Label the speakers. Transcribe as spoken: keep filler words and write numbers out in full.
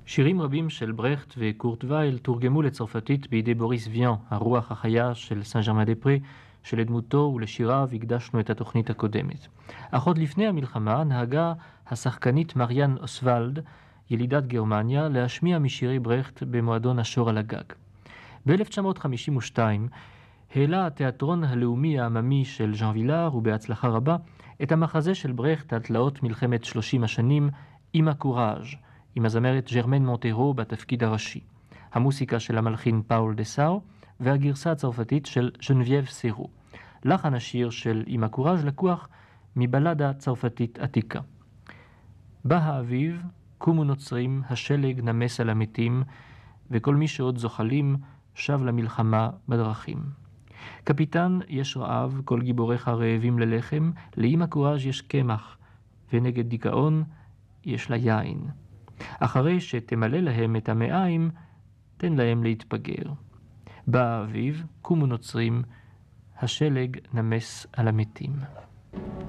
Speaker 1: שירים רבים של ברכט וקורט וייל תורגמו לצרפתית בידי בוריס ויאן, הרוח החיה של סן ז'רמן דה פרה, שלדמותו ולשיריו הקדשנו את התוכנית הקודמת. אך עוד לפני המלחמה נהגה השחקנית מריאן אוסוולד, ילידת גרמניה, להשמיע משירי ברכט במועדון השור על הגג. ב-אלף תשע מאות חמישים ושתיים העלה התיאטרון הלאומי העממי של ז'אן וילאר, ובהצלחה רבה, את המחזה של ברכט על תלאות מלחמת שלושים השנים, אימא קוראז', עם הזמרת ג'רמן מונטרו בתפקיד הראשי. המוסיקה של המלחין פאול דה סאו, והגרסה הצרפתית של ז'נבייב סירו. לחן השיר של אימא קוראז' לקוח מבלדה צרפתית עתיקה. בא האביב, קומו נוצרים, השלג נמס על המתים, וכל מי שעוד זוחלים שב למלחמה בדרכים. קפיטן, יש רעב, כל גיבוריך רעבים ללחם, לאמא קוראז' יש קמח, ונגד דיכאון יש לה יין. אחרי שתמלא להם את המעיים, תן להם להתפגר. בא האביב, קומו נוצרים, השלג נמס על המתים.